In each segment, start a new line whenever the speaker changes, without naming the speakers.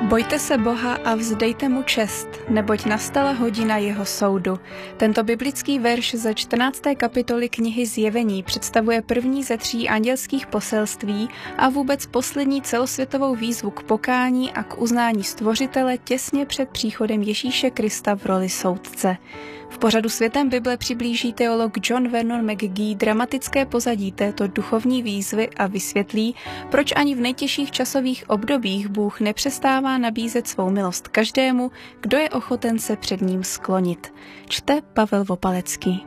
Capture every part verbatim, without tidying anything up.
Bojte se Boha a vzdejte mu čest, neboť nastala hodina jeho soudu. Tento biblický verš ze čtrnácté kapitoly knihy Zjevení představuje první ze tří andělských poselství a vůbec poslední celosvětovou výzvu k pokání a k uznání Stvořitele těsně před příchodem Ježíše Krista v roli soudce. V pořadu Světem Bible přiblíží teolog John Vernon McGee dramatické pozadí této duchovní výzvy a vysvětlí, proč ani v nejtěžších časových obdobích Bůh nepřestává nabízet svou milost každému, kdo je ochoten se před ním sklonit. Čte Pavel Vopalecký.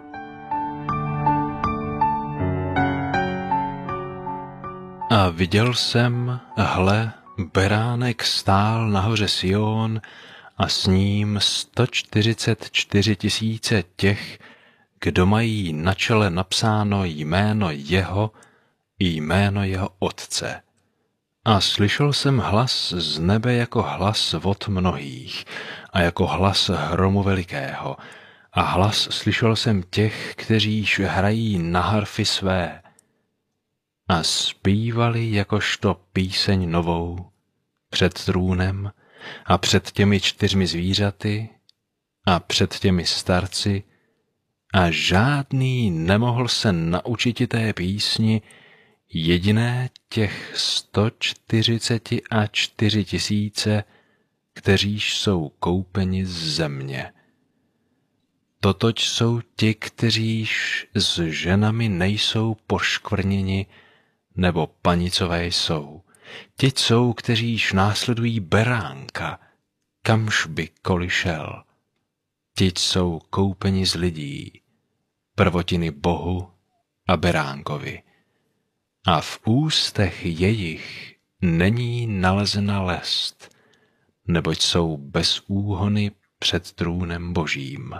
A viděl jsem, hle, beránek stál nahoře Sion a s ním sto čtyřicet čtyři tisíce těch, kdo mají na čele napsáno jméno jeho i jméno jeho otce. A slyšel jsem hlas z nebe jako hlas vod mnohých a jako hlas hromu velikého. A hlas slyšel jsem těch, kteříž hrají na harfy své a zpívali jakožto píseň novou před trůnem a před těmi čtyřmi zvířaty a před těmi starci, a žádný nemohl se naučit té písni, jediné těch sto čtyřicet a čtyři tisíce, kteříž jsou koupeni z země. Totoť jsou ti, kteříž s ženami nejsou poškvrněni, nebo panicové jsou. Ti jsou, kteříž následují beránka, kamž by koli šel. Ti jsou koupeni z lidí, prvotiny Bohu a beránkovi. A v ústech jejich není nalezena lest, neboť jsou bez úhony před trůnem Božím.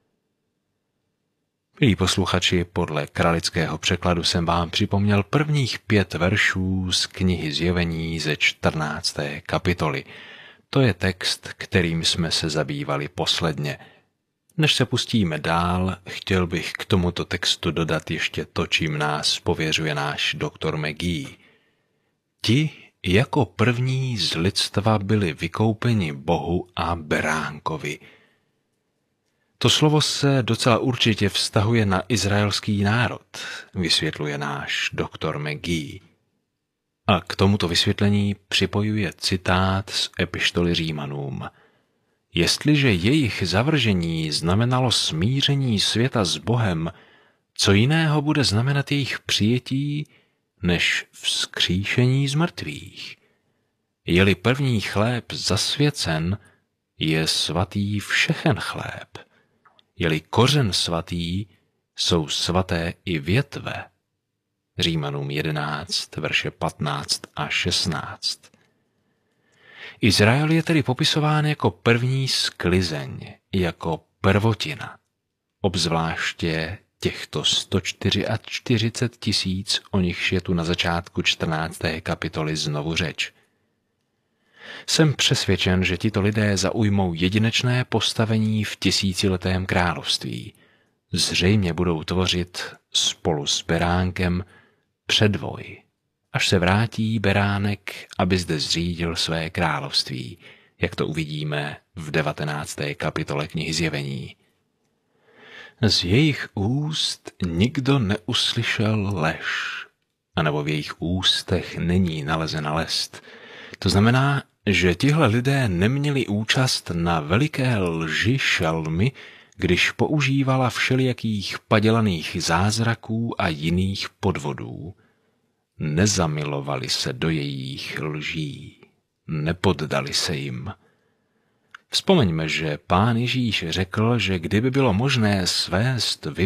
Milí posluchači, podle kralického překladu jsem vám připomněl prvních pět veršů z knihy Zjevení ze čtrnácté kapitoly. To je text, kterým jsme se zabývali posledně. Než se pustíme dál, chtěl bych k tomuto textu dodat ještě to, čím nás pověřuje náš doktor McGee. Ti jako první z lidstva byli vykoupeni Bohu a beránkovi. To slovo se docela určitě vztahuje na izraelský národ, vysvětluje náš doktor McGee. A k tomuto vysvětlení připojuje citát z epištoly Římanům. Jestliže jejich zavržení znamenalo smíření světa s Bohem, co jiného bude znamenat jejich přijetí, než vzkříšení z mrtvých? Je-li první chléb zasvěcen, je svatý všechen chléb. Je-li kořen svatý, jsou svaté i větve. Římanům jedenáct, verše patnáct a šestnáct. Izrael je tedy popisován jako první sklizeň, jako prvotina. Obzvláště těchto sto čtyřicet čtyři tisíc, o nichž je tu na začátku čtrnácté kapitoly znovu řeč. Jsem přesvědčen, že tito lidé zaujmou jedinečné postavení v tisíciletém království. Zřejmě budou tvořit spolu s beránkem předvoj, až se vrátí beránek, aby zde zřídil své království, jak to uvidíme v devatenácté kapitole knihy Zjevení. Z jejich úst nikdo neuslyšel lež, anebo v jejich ústech není nalezena lest. To znamená, že tihle lidé neměli účast na veliké lži šelmy, když používala všelijakých padělaných zázraků a jiných podvodů. Nezamilovali se do jejich lží, nepoddali se jim. Vzpomeňme, že Pán Ježíš řekl, že kdyby bylo možné svést